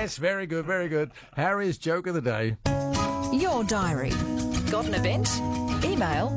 Yes, very good, very good. Harry's joke of the day. Your diary. Got an event? Email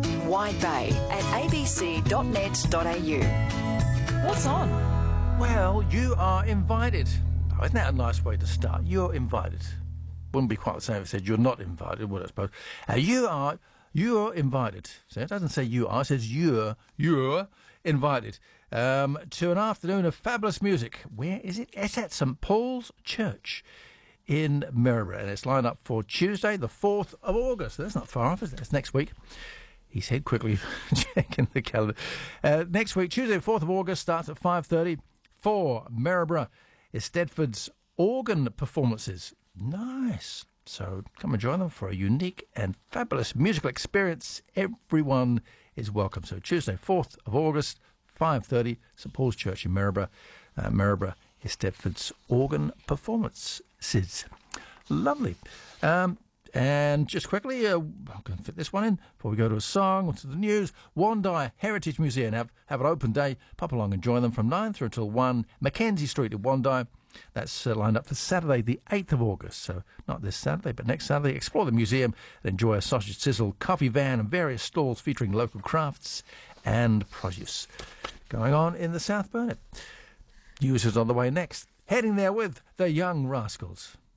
widebay@abc.net.au. What's on? Well, you are invited. Oh, isn't that a nice way to start? You're invited. Wouldn't be quite the same if it said you're not invited, would I suppose? You're invited. So it doesn't say you are, it says you're invited to an afternoon of fabulous music. Where is it? It's at St Paul's Church in Maryborough, and it's lined up for Tuesday, the 4th of August. That's not far off, is it? It's next week. He said quickly, checking the calendar. Next week, Tuesday, the 4th of August, starts at 5:30 for Maryborough. It's Stedford's organ performances. Nice. So come and join them for a unique and fabulous musical experience. Everyone is welcome. So Tuesday, 4th of August, 5:30, St Paul's Church in Maryborough. Maryborough is Stedford's organ performances. Lovely. And just quickly, I'm going to fit this one in before we go to a song or to the news. Wandai Heritage Museum have an open day. Pop along and join them from 9 through until 1, Mackenzie Street in Wandai. That's lined up for Saturday, the 8th of August. So not this Saturday, but next Saturday. Explore the museum and enjoy a sausage sizzle, coffee van and various stalls featuring local crafts and produce. Going on in the South Burnett. News is on the way next. Heading there with the Young Rascals.